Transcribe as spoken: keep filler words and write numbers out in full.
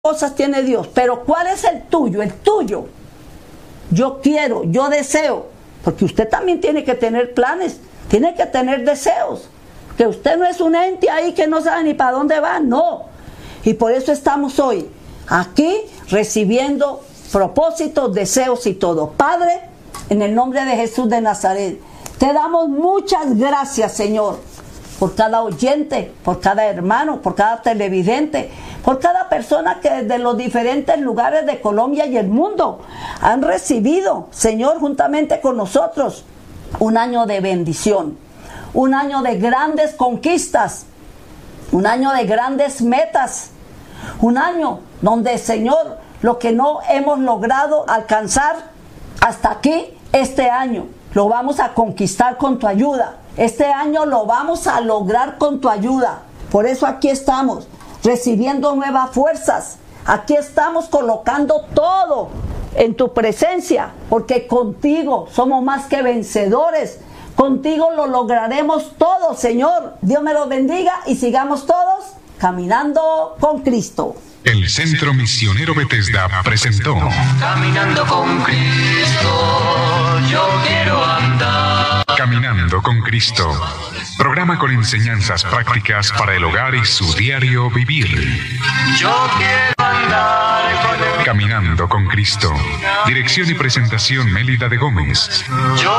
cosas tiene Dios, pero ¿cuál es el tuyo? El tuyo. Yo quiero, yo deseo, porque usted también tiene que tener planes, tiene que tener deseos, que usted no es un ente ahí que no sabe ni para dónde va, no. Y por eso estamos hoy aquí recibiendo propósitos, deseos y todo. Padre, en el nombre de Jesús de Nazaret, te damos muchas gracias, Señor, por cada oyente, por cada hermano, por cada televidente, por cada persona que desde los diferentes lugares de Colombia y el mundo han recibido, Señor, juntamente con nosotros, un año de bendición, un año de grandes conquistas, un año de grandes metas, un año donde, Señor, lo que no hemos logrado alcanzar hasta aquí, este año, lo vamos a conquistar con tu ayuda. Este año lo vamos a lograr con tu ayuda. Por eso aquí estamos, recibiendo nuevas fuerzas. Aquí estamos colocando todo en tu presencia, porque contigo somos más que vencedores. Contigo lo lograremos todo, Señor. Dios me lo bendiga y sigamos todos caminando con Cristo. El Centro Misionero Bethesda presentó Caminando con Cristo, yo quiero andar. Caminando con Cristo, programa con enseñanzas prácticas para el hogar y su diario vivir. Yo quiero andar con el... Caminando con Cristo, dirección y presentación Mélida de Gómez. Yo